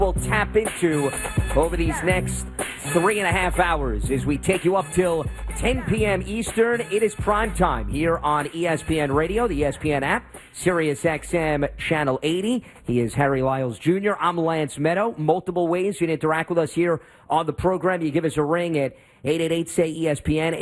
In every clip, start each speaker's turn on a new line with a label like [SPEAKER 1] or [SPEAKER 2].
[SPEAKER 1] we'll tap into over these next 3.5 hours as we take you up till 10 p.m. Eastern. It is prime time here on ESPN Radio, the ESPN app, Sirius XM Channel 80. He is Harry Lyles Jr. I'm Lance Meadow. Multiple ways you can interact with us here on the program. You give us a ring at 888-SAY-ESPN,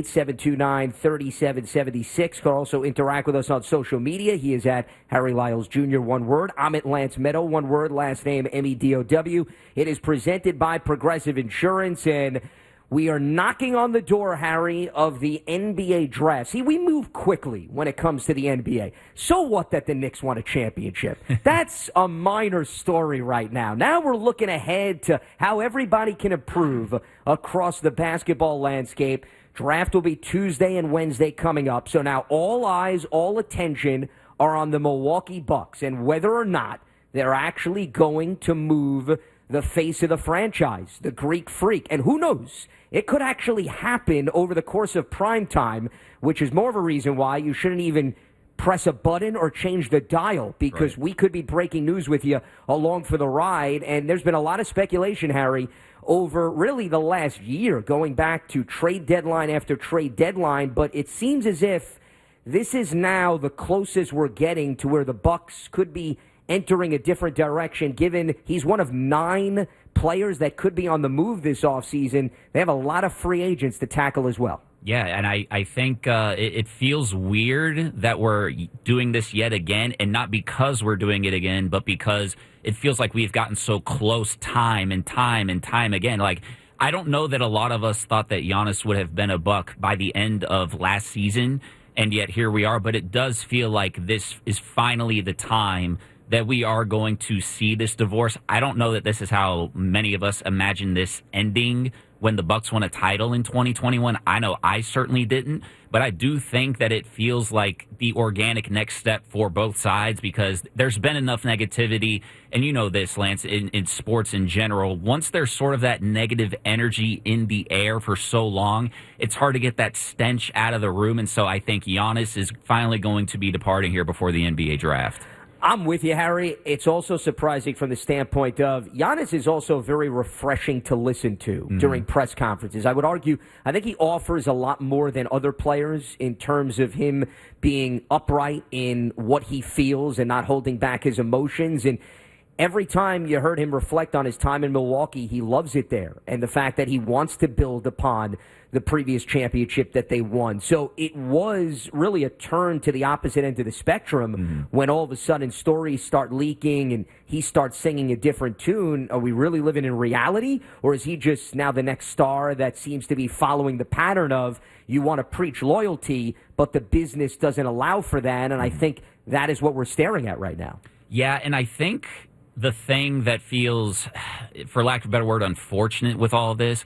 [SPEAKER 1] 888-729-3776. You can also interact with us on social media. He is at Harry Lyles Jr., one word. I'm at Lance Meadow, one word, last name Medow. It is presented by Progressive Insurance, and we are knocking on the door, Harry, of the NBA draft. See, we move quickly when it comes to the NBA. So what that the Knicks won a championship? That's a minor story right now. Now we're looking ahead to how everybody can improve across the basketball landscape. Draft will be Tuesday and Wednesday coming up. So now all eyes, all attention are on the Milwaukee Bucks and whether or not they're actually going to move the face of the franchise, the Greek Freak. And who knows? It could actually happen over the course of prime time, which is more of a reason why you shouldn't even press a button or change the dial, because we could be breaking news with you along for the ride. And there's been a lot of speculation, Harry, over really the last year, going back to trade deadline after trade deadline. But it seems as if this is now the closest we're getting to where the Bucks could be entering a different direction, given he's one of 9 players that could be on the move this offseason. They have a lot of free agents to tackle as well.
[SPEAKER 2] Yeah, and I think it feels weird that we're doing this yet again, and not because we're doing it again, but because it feels like we've gotten so close time and time again. Like, I don't know that a lot of us thought that Giannis would have been a Buck by the end of last season, and yet here we are. But it does feel like this is finally the time that we are going to see this divorce. I don't know that this is how many of us imagined this ending when the Bucks won a title in 2021. I know I certainly didn't, but I do think that it feels like the organic next step for both sides, because there's been enough negativity, and you know this, Lance, in sports in general. Once there's sort of that negative energy in the air for so long, it's hard to get that stench out of the room, and so I think Giannis is finally going to be departing here before the NBA draft.
[SPEAKER 1] I'm with you, Harry. It's also surprising from the standpoint of Giannis is also very refreshing to listen to during press conferences. I would argue, I think he offers a lot more than other players in terms of him being upright in what he feels and not holding back his emotions. And every time you heard him reflect on his time in Milwaukee, he loves it there, and the fact that he wants to build upon the previous championship that they won. So it was really a turn to the opposite end of the spectrum when all of a sudden stories start leaking and he starts singing a different tune. Are we really living in reality, or is he just now the next star that seems to be following the pattern of you want to preach loyalty, but the business doesn't allow for that? And I think that is what we're staring at right now.
[SPEAKER 2] Yeah, and I think the thing that feels, for lack of a better word, unfortunate with all of this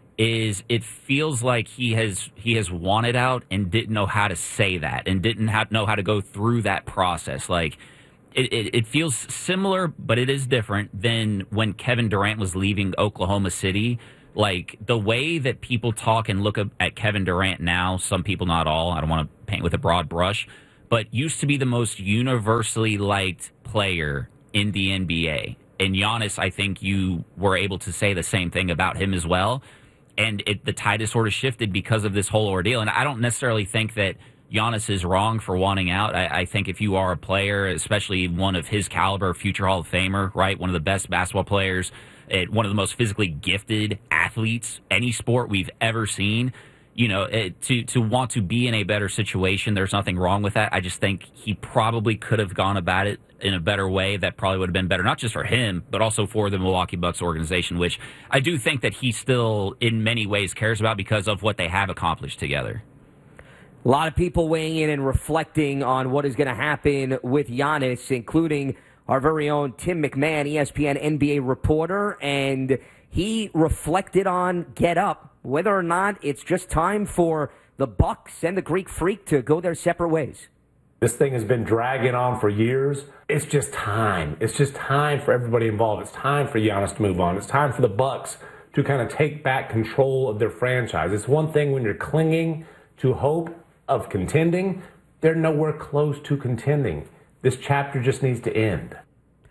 [SPEAKER 2] is it feels like he has wanted out and didn't know how to say that and didn't know how to go through that process. Like, it feels similar, but it is different than when Kevin Durant was leaving Oklahoma City. Like, the way that people talk and look at Kevin Durant now, some people, not all, I don't want to paint with a broad brush, but used to be the most universally liked player in the NBA. And Giannis, I think you were able to say the same thing about him as well. And the tide has sort of shifted because of this whole ordeal. And I don't necessarily think that Giannis is wrong for wanting out. I think if you are a player, especially one of his caliber, future Hall of Famer, right, one of the best basketball players, one of the most physically gifted athletes, any sport we've ever seen, you know, to want to be in a better situation, there's nothing wrong with that. I just think he probably could have gone about it in a better way that probably would have been better, not just for him, but also for the Milwaukee Bucks organization, which I do think that he still, in many ways, cares about because of what they have accomplished together.
[SPEAKER 1] A lot of people weighing in and reflecting on what is going to happen with Giannis, including our very own Tim McMahon, ESPN NBA reporter, and he reflected on Get Up, whether or not it's just time for the Bucks and the Greek Freak to go their separate ways.
[SPEAKER 3] This thing has been dragging on for years. It's just time. It's just time for everybody involved. It's time for Giannis to move on. It's time for the Bucks to kind of take back control of their franchise. It's one thing when you're clinging to hope of contending. They're nowhere close to contending. This chapter just needs to end.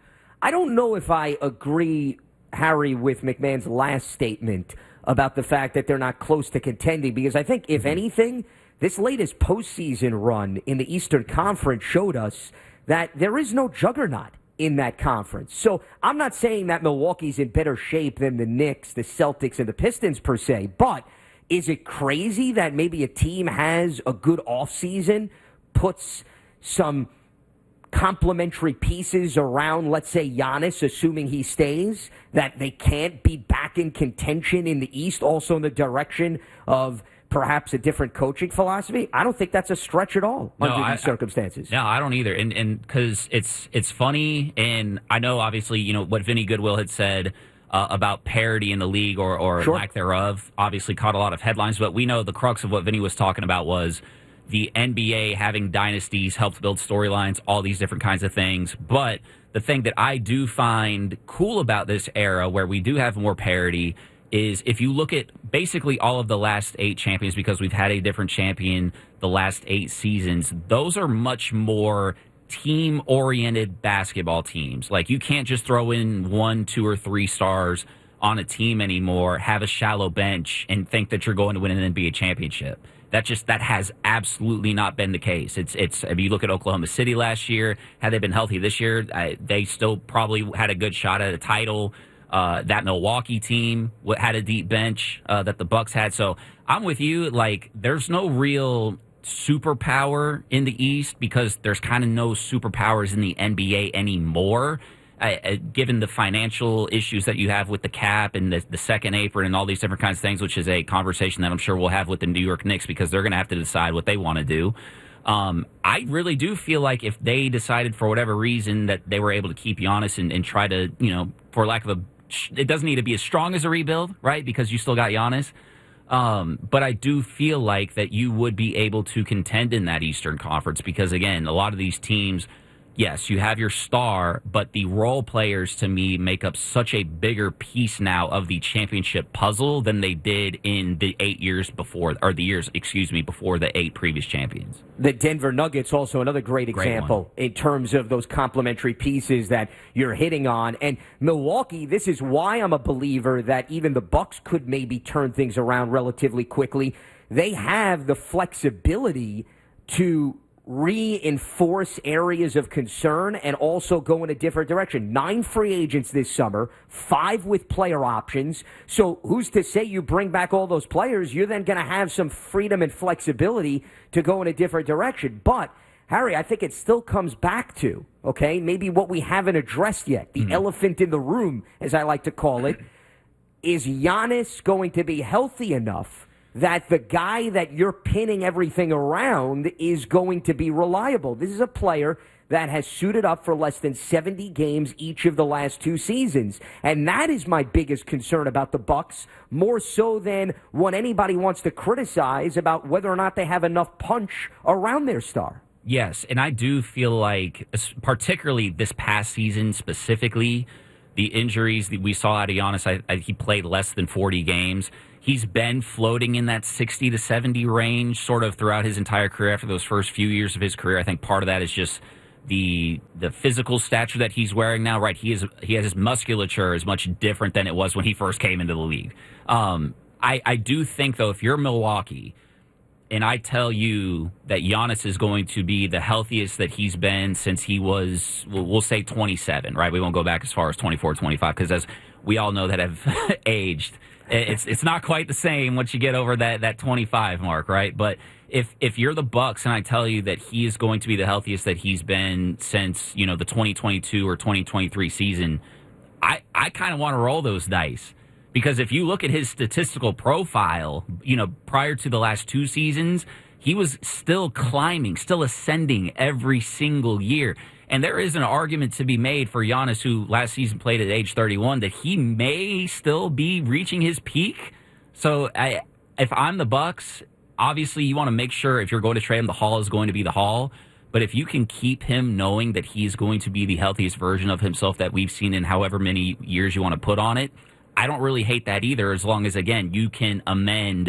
[SPEAKER 1] I don't know if I agree, Harry, with McMahon's last statement about the fact that they're not close to contending, because I think, if anything, this latest postseason run in the Eastern Conference showed us that there is no juggernaut in that conference. So I'm not saying that Milwaukee's in better shape than the Knicks, the Celtics, and the Pistons per se, but is it crazy that maybe a team has a good offseason, puts some complementary pieces around, let's say, Giannis, assuming he stays, that they can't be back in contention in the East, also in the direction of perhaps a different coaching philosophy? I don't think that's a stretch at all under these circumstances.
[SPEAKER 2] No, I don't either. And because it's funny, and I know, obviously, what Vinny Goodwill had said about parity in the league or lack thereof obviously caught a lot of headlines, but we know the crux of what Vinny was talking about was the NBA having dynasties helped build storylines, all these different kinds of things. But the thing that I do find cool about this era where we do have more parity is if you look at basically all of the last 8 champions, because we've had a different champion the last 8 seasons, those are much more team-oriented basketball teams. Like, you can't just throw in 1, 2, or 3 stars on a team anymore, have a shallow bench, and think that you're going to win an NBA championship. That has absolutely not been the case. It's if you look at Oklahoma City last year, had they been healthy this year, they still probably had a good shot at a title. That Milwaukee team had a deep bench that the Bucks had. So I'm with you. Like, there's no real superpower in the East because there's kind of no superpowers in the NBA anymore. Given the financial issues that you have with the cap and the second apron and all these different kinds of things, which is a conversation that I'm sure we'll have with the New York Knicks because they're going to have to decide what they want to do. I really do feel like if they decided for whatever reason that they were able to keep Giannis and try to, for lack of it doesn't need to be as strong as a rebuild, right? Because you still got Giannis. But I do feel like that you would be able to contend in that Eastern Conference because, again, a lot of these teams, yes, you have your star, but the role players, to me, make up such a bigger piece now of the championship puzzle than they did in the 8 years before, or the years, before the 8 previous champions.
[SPEAKER 1] The Denver Nuggets, also another great example in terms of those complementary pieces that you're hitting on. And Milwaukee, this is why I'm a believer that even the Bucks could maybe turn things around relatively quickly. They have the flexibility to reinforce areas of concern and also go in a different direction. 9 free agents this summer, 5 with player options. So who's to say you bring back all those players, you're then going to have some freedom and flexibility to go in a different direction. But, Harry, I think it still comes back to, okay, maybe what we haven't addressed yet, the elephant in the room, as I like to call it. Is Giannis going to be healthy enough that the guy that you're pinning everything around is going to be reliable? This is a player that has suited up for less than 70 games each of the last 2 seasons. And that is my biggest concern about the Bucks, more so than what anybody wants to criticize about whether or not they have enough punch around their star.
[SPEAKER 2] Yes, and I do feel like, particularly this past season specifically, the injuries that we saw out of Giannis, he played less than 40 games. He's been floating in that 60 to 70 range sort of throughout his entire career after those first few years of his career. I think part of that is just the physical stature that he's wearing now, right? He has his musculature is much different than it was when he first came into the league. I do think, though, if you're Milwaukee and I tell you that Giannis is going to be the healthiest that he's been since he was, we'll say 27, right? We won't go back as far as 24, 25, because as we all know that have aged, it's not quite the same once you get over that 25 mark, right? But if you're the Bucks and I tell you that he is going to be the healthiest that he's been since, the 2022 or 2023 season, I kind of want to roll those dice. Because if you look at his statistical profile, prior to the last 2 seasons, he was still climbing, still ascending every single year. And there is an argument to be made for Giannis, who last season played at age 31, that he may still be reaching his peak. So if I'm the Bucks, obviously you want to make sure if you're going to trade him, the haul is going to be the haul. But if you can keep him knowing that he's going to be the healthiest version of himself that we've seen in however many years you want to put on it, I don't really hate that either, as long as, again, you can amend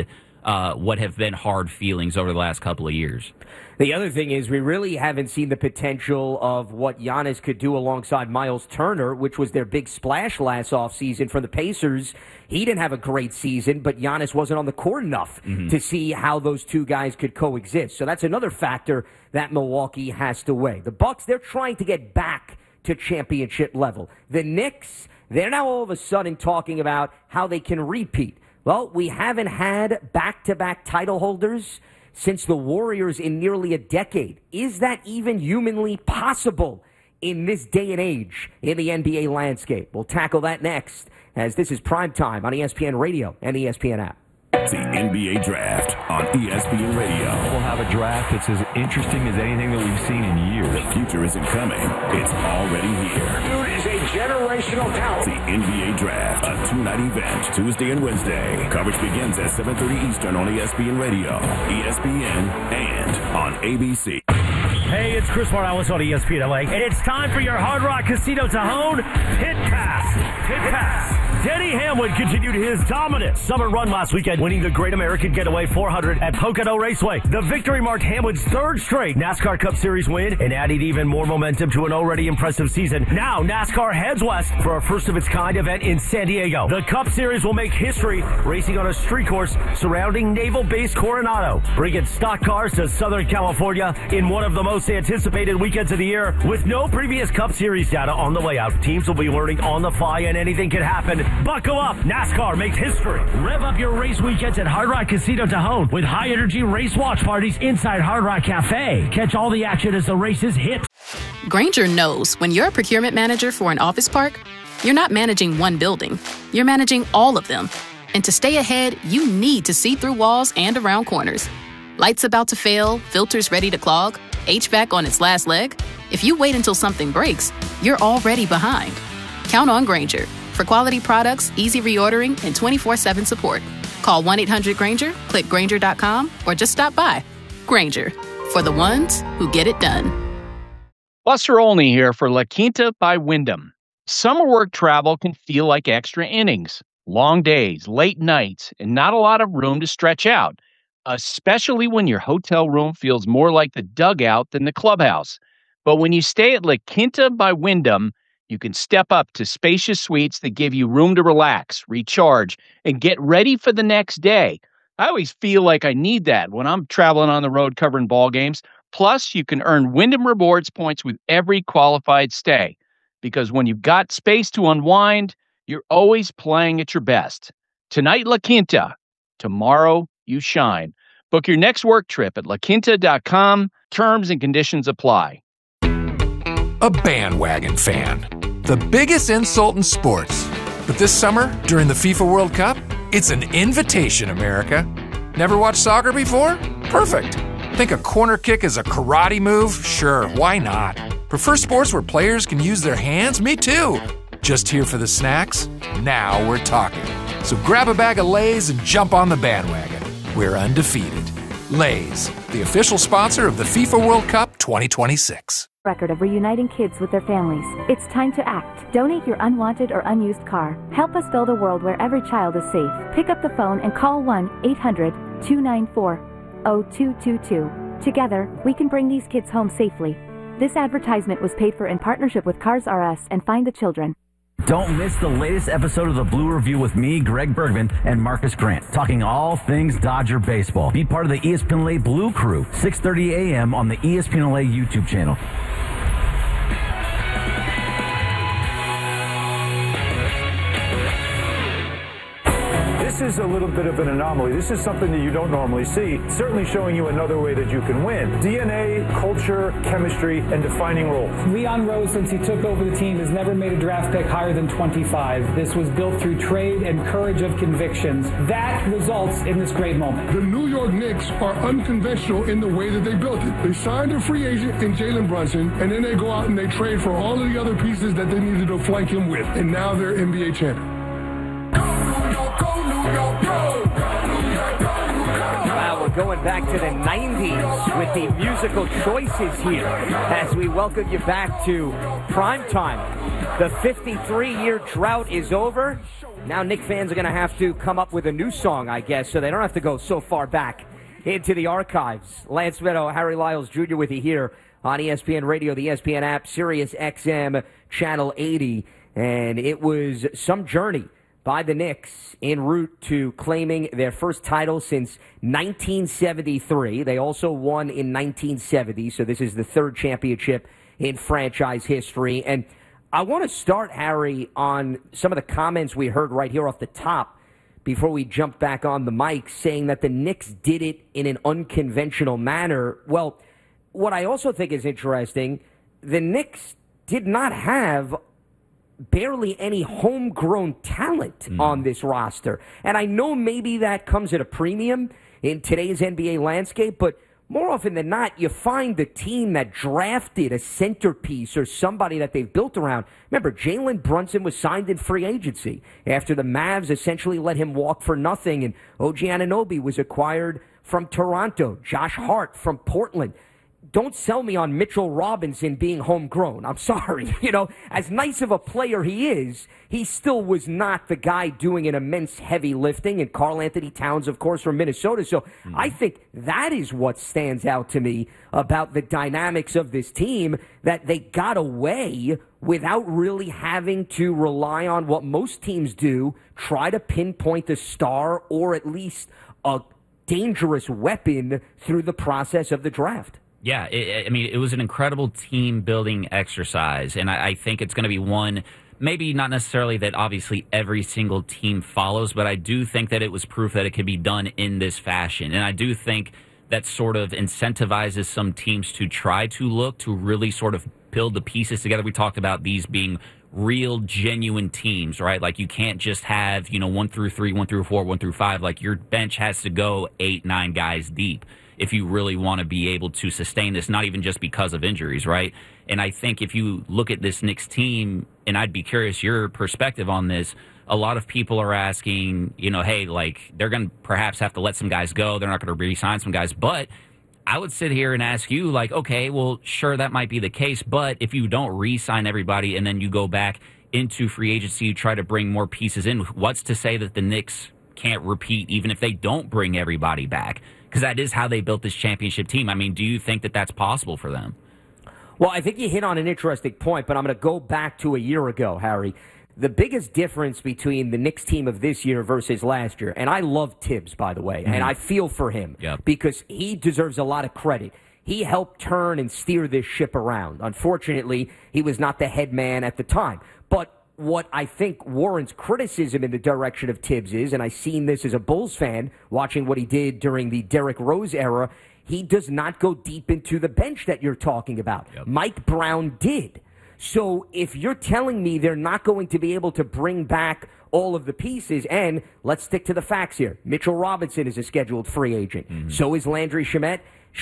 [SPEAKER 2] what have been hard feelings over the last couple of years.
[SPEAKER 1] The other thing is we really haven't seen the potential of what Giannis could do alongside Miles Turner, which was their big splash last offseason for the Pacers. He didn't have a great season, but Giannis wasn't on the court enough to see how those two guys could coexist. So that's another factor that Milwaukee has to weigh. The Bucks, they're trying to get back to championship level. The Knicks, they're now all of a sudden talking about how they can repeat. Well, we haven't had back-to-back title holders since the Warriors in nearly a decade. Is that even humanly possible in this day and age in the NBA landscape? We'll tackle that next, as this is Primetime on ESPN Radio and ESPN app.
[SPEAKER 4] The NBA Draft on ESPN Radio.
[SPEAKER 5] We'll have a draft that's as interesting as anything that we've seen in years.
[SPEAKER 4] The future isn't coming. It's already here.
[SPEAKER 6] Dude is a generational talent.
[SPEAKER 4] The NBA Draft, a two-night event, Tuesday and Wednesday. Coverage begins at 7:30 Eastern on ESPN Radio, ESPN, and on ABC.
[SPEAKER 7] Hey, it's Chris Morales on ESPN LA, and it's time for your Hard Rock Casino Tajon Pit Pass. Pit Pass. Denny Hamlin continued his dominant summer run last weekend, winning the Great American Getaway 400 at Pocono Raceway. The victory marked Hamlin's third straight NASCAR Cup Series win and added even more momentum to an already impressive season. Now, NASCAR heads west for a first-of-its-kind event in San Diego. The Cup Series will make history, racing on a street course surrounding Naval Base Coronado, bringing stock cars to Southern California in one of the most anticipated weekends of the year. With no previous Cup Series data on the way out, teams will be learning on the fly and anything can happen. Buckle up. NASCAR makes history. Rev up your race weekends at Hard Rock Casino Tajon with high-energy race watch parties inside Hard Rock Cafe. Catch all the action as the races hit.
[SPEAKER 8] Grainger knows when you're a procurement manager for an office park, you're not managing one building. You're managing all of them. And to stay ahead, you need to see through walls and around corners. Lights about to fail, filters ready to clog, HVAC on its last leg. If you wait until something breaks, you're already behind. Count on Grainger for quality products, easy reordering, and 24/7 support. Call 1-800-GRAINGER, click Grainger.com, or just stop by. Grainger, for the ones who get it done.
[SPEAKER 9] Buster Olney here for La Quinta by Wyndham. Summer work travel can feel like extra innings. Long days, late nights, and not a lot of room to stretch out, especially when your hotel room feels more like the dugout than the clubhouse. But when you stay at La Quinta by Wyndham, you can step up to spacious suites that give you room to relax, recharge, and get ready for the next day. I always feel like I need that when I'm traveling on the road covering ball games. Plus, you can earn Wyndham Rewards points with every qualified stay. Because when you've got space to unwind, you're always playing at your best. Tonight, La Quinta. Tomorrow, you shine. Book your next work trip at laquinta.com. Terms and conditions apply.
[SPEAKER 10] A bandwagon fan. The biggest insult in sports. But this summer, during the FIFA World Cup, it's an invitation, America. Never watched soccer before? Perfect. Think a corner kick is a karate move? Sure, why not? Prefer sports where players can use their hands? Me too. Just here for the snacks? Now we're talking. So grab a bag of Lay's and jump on the bandwagon. We're undefeated. Lay's, the official sponsor of the FIFA World Cup 2026.
[SPEAKER 11] Record of reuniting kids with their families. It's time to act. Donate your unwanted or unused car. Help us build a world where every child is safe. Pick up the phone and call 1-800-294-0222. Together, we can bring these kids home safely. This advertisement was paid for in partnership with Cars R Us and Find the Children.
[SPEAKER 12] Don't miss the latest episode of the Blue Review with me, Greg Bergman, and Marcus Grant, talking all things Dodger baseball. Be part of the ESPN LA Blue Crew, 6:30 a.m. on the ESPN LA YouTube channel.
[SPEAKER 13] This is a little bit of an anomaly. This is something that you don't normally see, certainly showing you another way that you can win. DNA, culture, chemistry, and defining roles.
[SPEAKER 14] Leon Rose, since he took over the team, has never made a draft pick higher than 25. This was built through trade and courage of convictions. That results in this great moment.
[SPEAKER 15] The New York Knicks are unconventional in the way that they built it. They signed a free agent in Jalen Brunson, and then they go out and they trade for all of the other pieces that they needed to flank him with. And now they're NBA champions.
[SPEAKER 1] Wow, we're going back to the 90s with the musical choices here as we welcome you back to Primetime The 53-year drought is over. Now Knick fans are going to have to come up with a new song, I guess, so they don't have to go so far back into the archives. Lance Meadow, Harry Lyles Jr. with you here on ESPN Radio, the ESPN app, Sirius XM, Channel 80. And it was some journey by the Knicks en route to claiming their first title since 1973. They also won in 1970, so this is the third championship in franchise history. And I want to start, Harry, on some of the comments we heard right here off the top before we jump back on the mic, saying that the Knicks did it in an unconventional manner. Well, what I also think is interesting, the Knicks did not have barely any homegrown talent on this roster. And I know maybe that comes at a premium in today's NBA landscape, but more often than not, you find the team that drafted a centerpiece or somebody that they've built around. Remember, Jalen Brunson was signed in free agency after the Mavs essentially let him walk for nothing, and OG Anunoby was acquired from Toronto, Josh Hart from Portland. Don't sell me on Mitchell Robinson being homegrown. I'm sorry. You know, as nice of a player he is, he still was not the guy doing an immense heavy lifting. And Karl Anthony Towns, of course, from Minnesota. So I think that is what stands out to me about the dynamics of this team, that they got away without really having to rely on what most teams do, try to pinpoint a star or at least a dangerous weapon through the process of the draft.
[SPEAKER 2] Yeah, it was an incredible team-building exercise, and I think it's going to be one, maybe not necessarily that obviously every single team follows, but I do think that it was proof that it could be done in this fashion. And I do think that sort of incentivizes some teams to try to look to really sort of build the pieces together. We talked about these being real, genuine teams, right? Like, you can't just have, 1 through 3, 1 through 4, 1 through 5. Like, your bench has to go 8, 9 guys deep if you really want to be able to sustain this, not even just because of injuries, right? And I think if you look at this Knicks team, and I'd be curious your perspective on this, a lot of people are asking, hey, like, they're going to perhaps have to let some guys go. They're not going to re-sign some guys. But I would sit here and ask you, like, okay, well, sure, that might be the case. But if you don't re-sign everybody and then you go back into free agency, you try to bring more pieces in, what's to say that the Knicks can't repeat even if they don't bring everybody back? Because that is how they built this championship team. I mean, do you think that that's possible for them?
[SPEAKER 1] Well, I think you hit on an interesting point, but I'm going to go back to a year ago, Harry. The biggest difference between the Knicks team of this year versus last year, and I love Tibbs, by the way, and I feel for him because he deserves a lot of credit. He helped turn and steer this ship around. Unfortunately, he was not the head man at the time. But what I think warrants criticism in the direction of Tibbs is, and I've seen this as a Bulls fan, watching what he did during the Derrick Rose era, he does not go deep into the bench that you're talking about. Mike Brown did. So if you're telling me they're not going to be able to bring back all of the pieces, and let's stick to the facts here. Mitchell Robinson is a scheduled free agent. So is Landry Shamet,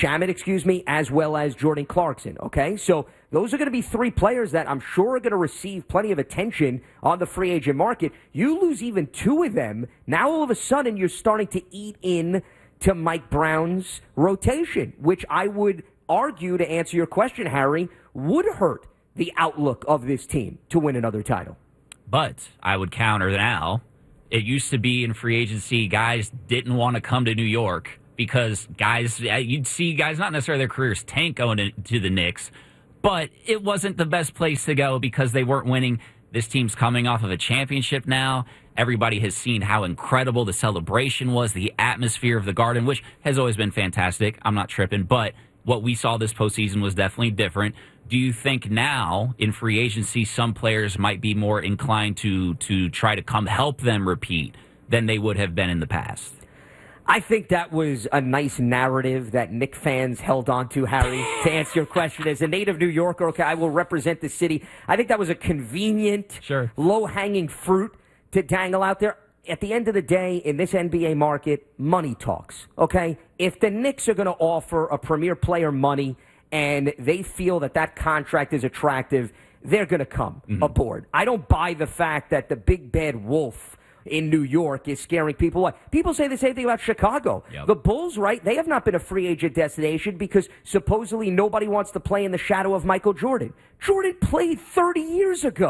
[SPEAKER 1] as well as Jordan Clarkson, okay? So those are going to be 3 players that I'm sure are going to receive plenty of attention on the free agent market. You lose even 2 of them, now all of a sudden you're starting to eat in to Mike Brown's rotation, which I would argue, to answer your question, Harry, would hurt the outlook of this team to win another title.
[SPEAKER 2] But I would counter now, it used to be in free agency, guys didn't want to come to New York because guys, you'd see guys, not necessarily their careers tank going to the Knicks, but it wasn't the best place to go because they weren't winning. This team's coming off of a championship now. Everybody has seen how incredible the celebration was, the atmosphere of the Garden, which has always been fantastic. I'm not tripping, but what we saw this postseason was definitely different. Do you think now in free agency some players might be more inclined to try to come help them repeat than they would have been in the past?
[SPEAKER 1] I think that was a nice narrative that Knick fans held on to, Harry, to answer your question. As a native New Yorker, okay, I will represent the city. I think that was a convenient, low-hanging fruit to dangle out there. At the end of the day, in this NBA market, money talks, okay? If the Knicks are going to offer a premier player money and they feel that that contract is attractive, they're going to come aboard. I don't buy the fact that the big bad wolf in New York is scaring people away. People say the same thing about Chicago. The Bulls, right? They have not been a free agent destination because supposedly nobody wants to play in the shadow of Michael Jordan. Jordan played 30 years ago.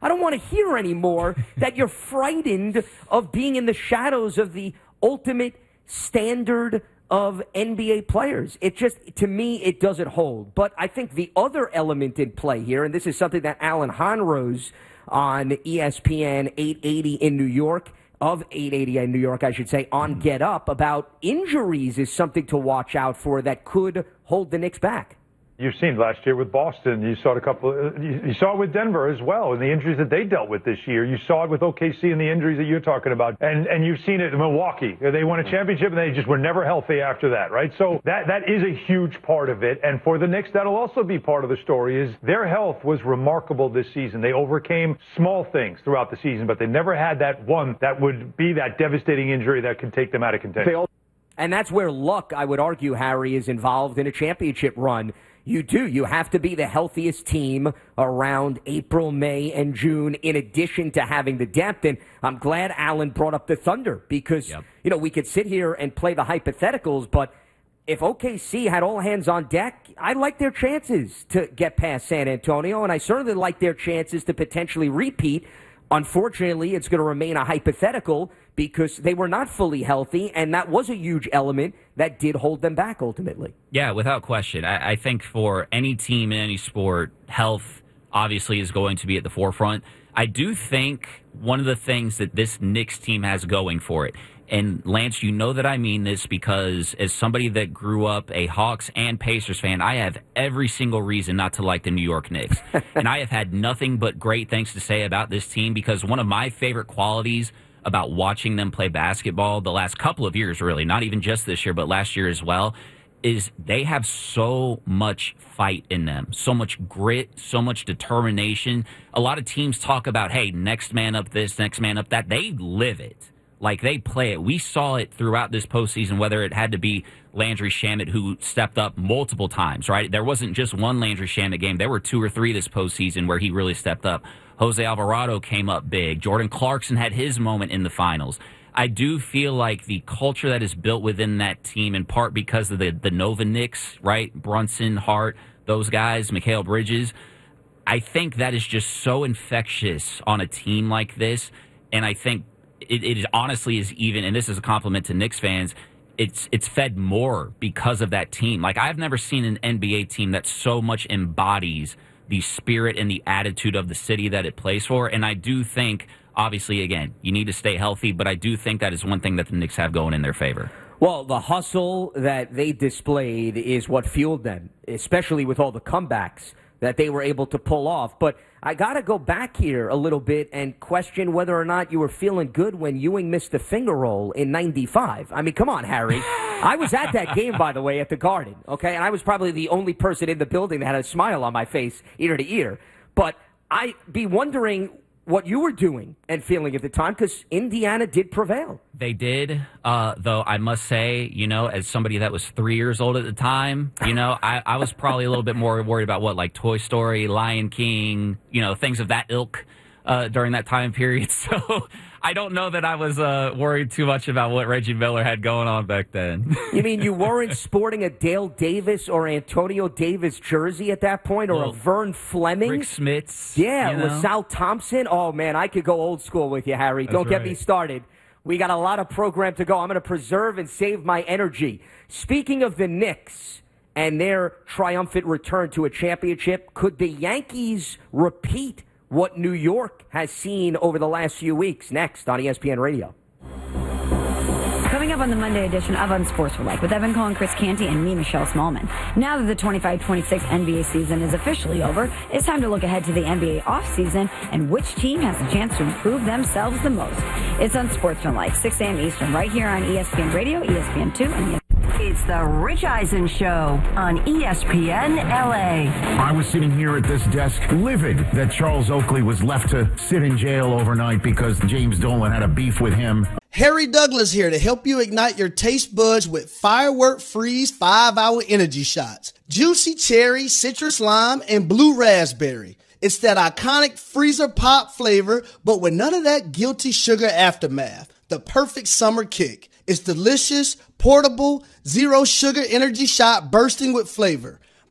[SPEAKER 1] I don't want to hear anymore that you're frightened of being in the shadows of the ultimate standard of NBA players. It just, to me, it doesn't hold. But I think the other element in play here, and this is something that Alan Honrose on ESPN 880 in New York, of 880 in New York, I should say, on Get Up, about injuries is something to watch out for that could hold the Knicks back.
[SPEAKER 13] You've seen last year with Boston. You saw it you saw it with Denver as well, and the injuries that they dealt with this year. You saw it with OKC and the injuries that you're talking about, and you've seen it in Milwaukee. They won a championship and they just were never healthy after that, right? So that is a huge part of it. And for the Knicks, that'll also be part of the story. Is their health was remarkable this season. They overcame small things throughout the season, but they never had that one that would be that devastating injury that could take them out of contention.
[SPEAKER 1] And that's where luck, I would argue, Harry, is involved in a championship run. You do. You have to be the healthiest team around April, May, and June, in addition to having the depth. And I'm glad Alan brought up the Thunder because, we could sit here and play the hypotheticals, but if OKC had all hands on deck, I like their chances to get past San Antonio, and I certainly like their chances to potentially repeat. Unfortunately, it's going to remain a hypothetical because they were not fully healthy, and that was a huge element that did hold them back ultimately.
[SPEAKER 2] Yeah, without question. I think for any team in any sport, health obviously is going to be at the forefront. I do think one of the things that this Knicks team has going for it, and Lance, you know that I mean this because as somebody that grew up a Hawks and Pacers fan, I have every single reason not to like the New York Knicks. And I have had nothing but great things to say about this team because one of my favorite qualities about watching them play basketball the last couple of years, really, not even just this year, but last year as well, is they have so much fight in them, so much grit, so much determination. A lot of teams talk about, hey, next man up this, next man up that. They live it. Like, they play it. We saw it throughout this postseason, whether it had to be Landry Shamet, who stepped up multiple times, right? There wasn't just one Landry Shamet game. There were 2 or 3 this postseason where he really stepped up. Jose Alvarado came up big. Jordan Clarkson had his moment in the finals. I do feel like the culture that is built within that team, in part because of the Nova Knicks, right? Brunson, Hart, those guys, Mikal Bridges. I think that is just so infectious on a team like this. And I think it honestly is even, and this is a compliment to Knicks fans, it's fed more because of that team. Like, I've never seen an NBA team that so much embodies the spirit and the attitude of the city that it plays for. And I do think, obviously, again, you need to stay healthy, but I do think that is one thing that the Knicks have going in their favor.
[SPEAKER 1] Well, the hustle that they displayed is what fueled them, especially with all the comebacks that they were able to pull off. But I got to go back here a little bit and question whether or not you were feeling good when Ewing missed the finger roll in '95. I mean, come on, Harry. I was at that game, by the way, at the Garden, okay? And I was probably the only person in the building that had a smile on my face ear to ear. But I'd be wondering what you were doing and feeling at the time, because Indiana did prevail.
[SPEAKER 2] They did, though I must say, as somebody that was 3 years old at the time, I was probably a little bit more worried about like Toy Story, Lion King, things of that ilk during that time period. So I don't know that I was worried too much about what Reggie Miller had going on back then.
[SPEAKER 1] You mean you weren't sporting a Dale Davis or Antonio Davis jersey at that point, or a Vern Fleming?
[SPEAKER 2] Rick Smits.
[SPEAKER 1] Yeah, LaSalle Thompson. Oh, man, I could go old school with you, Harry. Don't get me started. We got a lot of program to go. I'm going to preserve and save my energy. Speaking of the Knicks and their triumphant return to a championship, could the Yankees repeat what New York has seen over the last few weeks? Next on ESPN Radio.
[SPEAKER 16] Coming up on the Monday edition of Unsportsmanlike with Evan Cohen, Chris Canty, and me, Michelle Smallman. Now that the 25-26 NBA season is officially over, it's time to look ahead to the NBA offseason and which team has a chance to improve themselves the most. It's Unsportsmanlike, 6 a.m. Eastern, right here on ESPN Radio, ESPN2, and ESPN.
[SPEAKER 17] It's the Rich Eisen Show on ESPN LA.
[SPEAKER 18] I was sitting here at this desk livid that Charles Oakley was left to sit in jail overnight because James Dolan had a beef with him.
[SPEAKER 19] Harry Douglas here to help you ignite your taste buds with Firework Freeze 5-hour energy shots. Juicy cherry, citrus lime, and blue raspberry. It's that iconic freezer pop flavor, but with none of that guilty sugar aftermath. The perfect summer kick. It's delicious, portable, zero sugar energy shot bursting with flavor.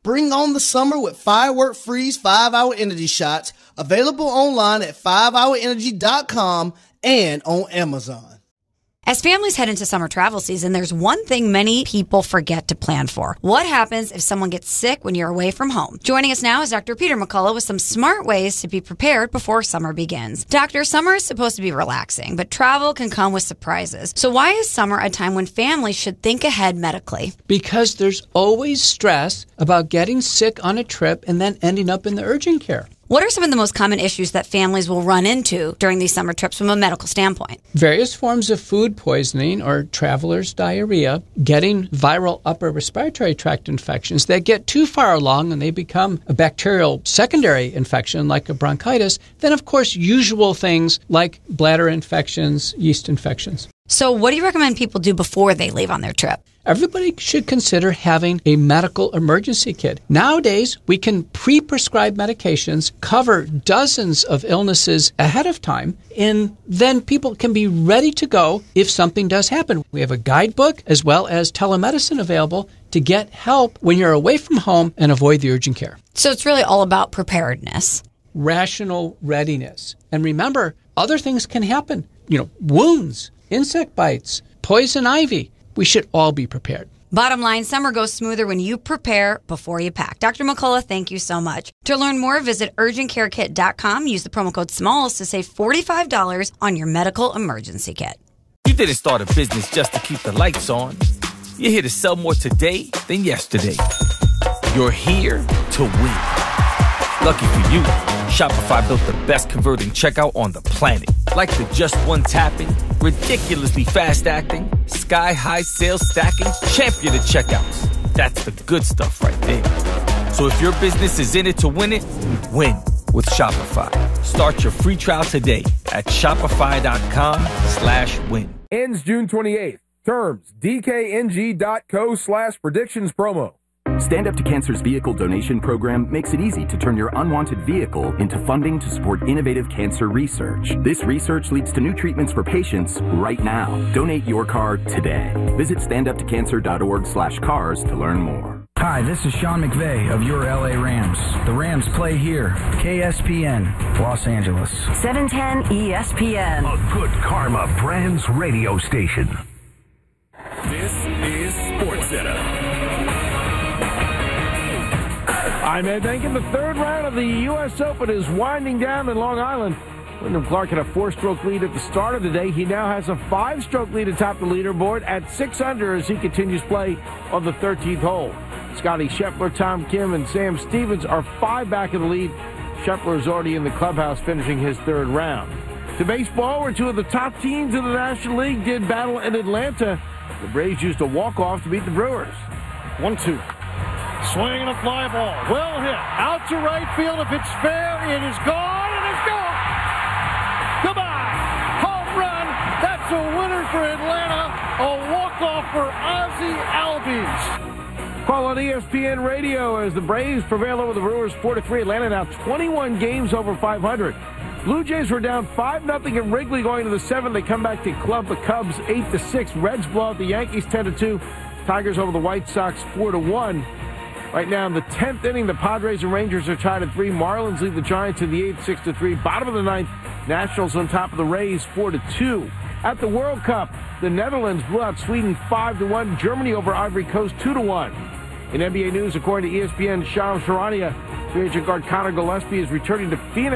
[SPEAKER 19] Bring on the summer with Firework Freeze 5-Hour Energy Shots, available online at 5hourenergy.com and on Amazon.
[SPEAKER 16] As families head into summer travel season, there's one thing many people forget to plan for. What happens if someone gets sick when you're away from home? Joining us now is Dr. Peter McCullough with some smart ways to be prepared before summer begins. Doctor, summer is supposed to be relaxing, but travel can come with surprises. So why is summer a time when families should think ahead medically?
[SPEAKER 20] Because there's always stress about getting sick on a trip and then ending up in the urgent care.
[SPEAKER 16] What are some of the most common issues that families will run into during these summer trips from a medical standpoint?
[SPEAKER 20] Various forms of food poisoning or traveler's diarrhea, getting viral upper respiratory tract infections that get too far along and they become a bacterial secondary infection like a bronchitis. Then, of course, usual things like bladder infections, yeast infections.
[SPEAKER 16] So what do you recommend people do before they leave on their trip?
[SPEAKER 20] Everybody should consider having a medical emergency kit. Nowadays, we can pre-prescribe medications, cover dozens of illnesses ahead of time, and then people can be ready to go if something does happen. We have a guidebook as well as telemedicine available to get help when you're away from home and avoid the urgent care.
[SPEAKER 16] So it's really all about preparedness.
[SPEAKER 20] Rational readiness. And remember, other things can happen. Wounds, insect bites, poison ivy. We should all be prepared.
[SPEAKER 16] Bottom line, summer goes smoother when you prepare before you pack. Dr. McCullough, thank you so much. To learn more, visit urgentcarekit.com. Use the promo code SMALLS to save $45 on your medical emergency kit.
[SPEAKER 21] You didn't start a business just to keep the lights on. You're here to sell more today than yesterday. You're here to win. Lucky for you, Shopify built the best converting checkout on the planet. Like the just one tapping, ridiculously fast acting, sky-high sales stacking, champion of checkouts. That's the good stuff right there. So if your business is in it to win it, win with Shopify. Start your free trial today at shopify.com/win.
[SPEAKER 22] Ends June 28th. Terms, dkng.co/predictions promo.
[SPEAKER 23] Stand Up to Cancer's vehicle donation program makes it easy to turn your unwanted vehicle into funding to support innovative cancer research. This research leads to new treatments for patients right now. Donate your car today. Visit standuptocancer.org/cars to learn more.
[SPEAKER 12] Hi, this is Sean McVay of your LA Rams. The Rams play here. KSPN, Los Angeles.
[SPEAKER 17] 710 ESPN.
[SPEAKER 4] A Good Karma Brands radio station. This is SportsCenter.
[SPEAKER 22] I'm Ed Benkin. The third round of the U.S. Open is winding down in Long Island. Wyndham Clark had a 4-stroke lead at the start of the day. He now has a 5-stroke lead atop the leaderboard at 6 under as he continues play on the 13th hole. Scotty Scheffler, Tom Kim, and Sam Stevens are 5 back in the lead. Scheffler is already in the clubhouse finishing his third round. To baseball, where 2 of the top teams in the National League did battle in Atlanta. The Braves used a walk-off to beat the Brewers. 1-2.
[SPEAKER 24] Swing and a fly ball. Well hit. Out to right field. If it's fair, it is gone, and it's gone. Goodbye. Home run. That's a winner for Atlanta. A walk-off for Ozzie Albies.
[SPEAKER 22] Call on ESPN Radio as the Braves prevail over the Brewers 4-3. Atlanta now 21 games over 500. Blue Jays were down 5-0 at Wrigley going to the 7th. They come back to club the Cubs 8-6. Reds blow out the Yankees 10-2. Tigers over the White Sox 4-1. Right now in the 10th inning, the Padres and Rangers are tied at 3. Marlins lead the Giants in the 8th, 6-3. Bottom of the 9th, Nationals on top of the Rays, 4-2. At the World Cup, the Netherlands blew out Sweden 5-1. Germany over Ivory Coast 2-1. In NBA news, according to ESPN, Shams Charania, free agent guard Connor Gillespie is returning to Phoenix.